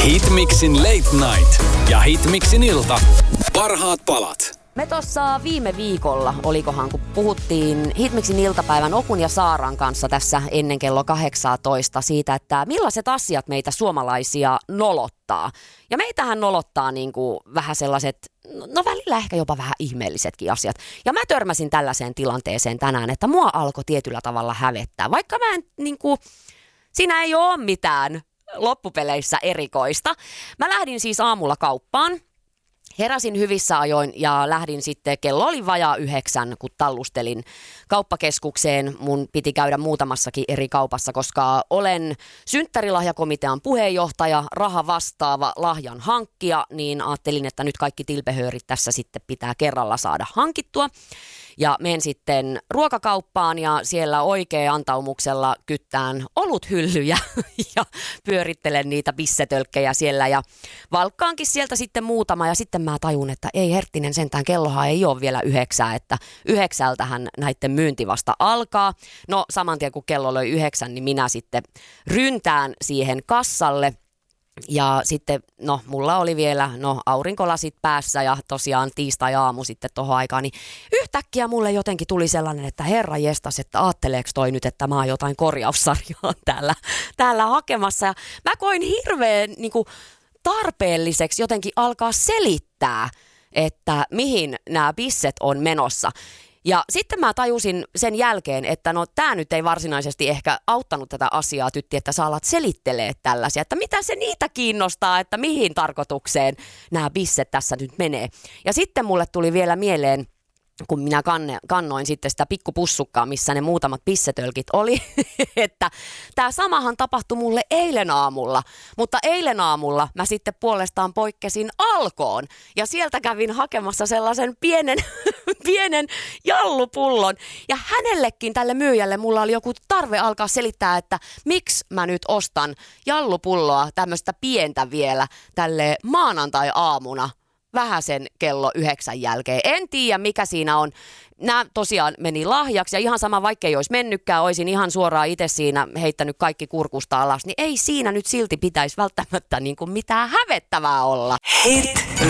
Hitmixin Late Night ja Hitmixin ilta. Parhaat palat. Me tuossa viime viikolla, olikohan, kun puhuttiin Hitmixin iltapäivän Okun ja Saaran kanssa tässä ennen kello 18 siitä, että millaiset asiat meitä suomalaisia nolottaa. Ja meitähän nolottaa niin kuin vähän sellaiset, no välillä ehkä jopa vähän ihmeellisetkin asiat. Ja mä törmäsin tällaiseen tilanteeseen tänään, että mua alkoi tietyllä tavalla hävettää. Vaikka mä en niin kuin, siinä ei ole mitään loppupeleissä erikoista. Mä lähdin siis aamulla kauppaan. Heräsin hyvissä ajoin ja lähdin sitten, kello oli vajaa 9, kun tallustelin kauppakeskukseen. Mun piti käydä muutamassakin eri kaupassa, koska olen synttärilahjakomitean puheenjohtaja, raha vastaava lahjan hankkija, niin ajattelin, että nyt kaikki tilpehöörit tässä sitten pitää kerralla saada hankittua. Ja menen sitten ruokakauppaan ja siellä oikein antaumuksella kyttään oluthyllyjä ja pyörittelen niitä pissetölkkejä siellä ja valkkaankin sieltä sitten muutama ja sitten mä tajun, että ei herttinen sentään, kellohan ei ole vielä 9, että 9:ltähän näiden myynti vasta alkaa. No saman tien kun kello löi 9, niin minä sitten ryntään siihen kassalle. Ja sitten, no mulla oli vielä, aurinkolasit päässä ja tosiaan tiistai-aamu sitten tohon aikaan, niin yhtäkkiä mulle jotenkin tuli sellainen, että herra jestas, että ajatteleeko toi nyt, että mä oon jotain korjaussarjaa täällä hakemassa. Ja mä koin hirveän niin kuin tarpeelliseksi jotenkin alkaa selittää, että mihin nämä pisset on menossa. Ja sitten mä tajusin sen jälkeen, että no tää nyt ei varsinaisesti ehkä auttanut tätä asiaa, tytti, että sä alat selittelee tällaisia, että mitä se niitä kiinnostaa, että mihin tarkoitukseen nämä bisset tässä nyt menee. Ja sitten mulle tuli vielä mieleen, kun minä kannoin sitten sitä pikkupussukkaa, missä ne muutamat pissetölkit oli, että tämä samahan tapahtui mulle eilen aamulla, mutta eilen aamulla mä sitten puolestaan poikkesin Alkoon ja sieltä kävin hakemassa sellaisen pienen jallupullon ja hänellekin, tälle myyjälle, mulla oli joku tarve alkaa selittää, että miksi mä nyt ostan jallupulloa tämmöistä pientä vielä tälle maanantai-aamuna. Vähän sen kello 9 jälkeen. En tiedä, mikä siinä on. Nämä tosiaan meni lahjaksi ja ihan sama, vaikka ei olisi mennytkään, olisin ihan suoraan itse siinä heittänyt kaikki kurkusta alas, niin ei siinä nyt silti pitäisi välttämättä niin kuin mitään hävettävää olla. Hit